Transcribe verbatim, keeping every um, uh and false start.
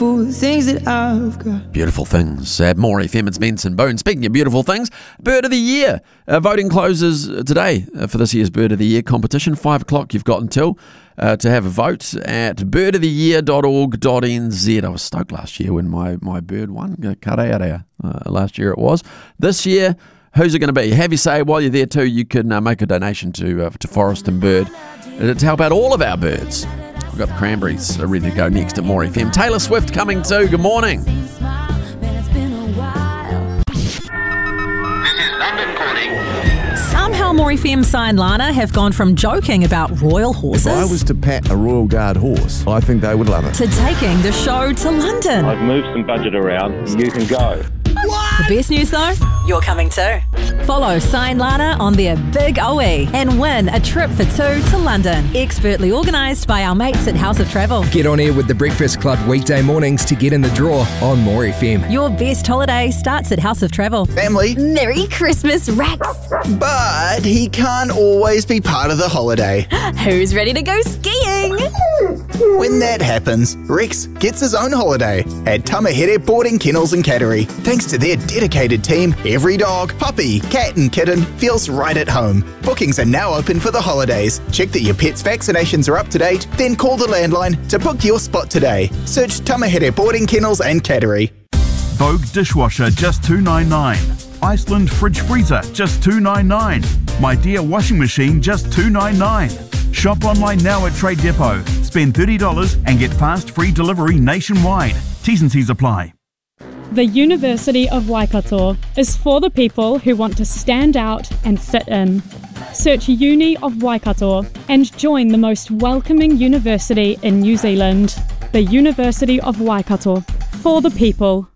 things that I've got. Beautiful things at More F M. It's Benson Boone. Speaking of beautiful things, Bird of the Year. Uh, voting closes today uh, for this year's Bird of the Year competition. Five o'clock you've got until uh, to have a vote at bird of the year dot org dot n z. I was stoked last year when my, my bird won. Karearea, uh, last year it was. This year, who's it going to be? Have you say, while you're there too, you can uh, make a donation to, uh, to Forest and Bird uh, to help out all of our birds. We've got the Cranberries ready to go next at More F M. Taylor Swift coming too. Good morning. This is London calling. Somehow More F M Sign Lana have gone from joking about royal horses If I was to pat a Royal Guard horse, I think they would love it. to taking the show to London. I've moved some budget around. You can go. The best news though, you're coming too. Follow Sign Lana on their Big O E and win a trip for two to London. Expertly organised by our mates at House of Travel. Get on air with the Breakfast Club weekday mornings to get in the draw on More F M. Your best holiday starts at House of Travel. Family, Merry Christmas, Rex. but he can't always be part of the holiday. Who's ready to go skiing? When that happens, Rex gets his own holiday at Tamahere Boarding Kennels and Cattery. Thanks to their dedicated team, every dog, puppy, cat and kitten feels right at home. Bookings are now open for the holidays. Check that your pet's vaccinations are up to date, then call the landline to book your spot today. Search Tamahere Boarding Kennels and Cattery. Vogue dishwasher just two ninety-nine. Iceland fridge freezer just two ninety-nine. My Dear washing machine just two ninety-nine. Shop online now at Trade Depot. Spend thirty dollars and get fast free delivery nationwide. T's and C's apply. The University of Waikato is for the people who want to stand out and fit in. Search Uni of Waikato and join the most welcoming university in New Zealand. The University of Waikato, for the people.